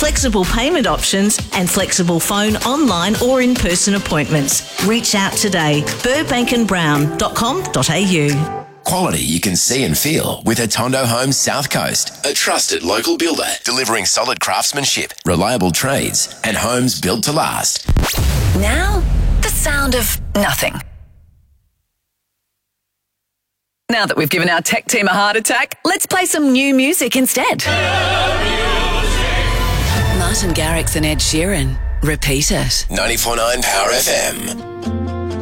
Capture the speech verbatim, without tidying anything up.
flexible payment options and flexible phone, online or in-person appointments. Reach out today. burbank and brown dot com dot a u. Quality you can see and feel with Atondo Homes South Coast, a trusted local builder delivering solid craftsmanship, reliable trades, and homes built to last. Now, the sound of nothing. Now that we've given our tech team a heart attack, let's play some new music instead. Martin Garrix and Ed Sheeran. Repeat it. ninety-four point nine Power F M.